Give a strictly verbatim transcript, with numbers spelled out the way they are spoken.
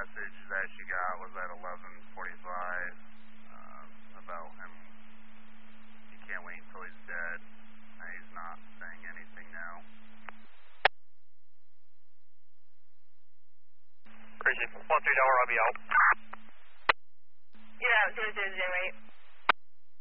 message that she got was at eleven forty-five uh, about him. He can't wait until he's dead. And he's not saying anything now. Crazy. one three Delaware, I'll be out. Yeah, zero zero zero eight.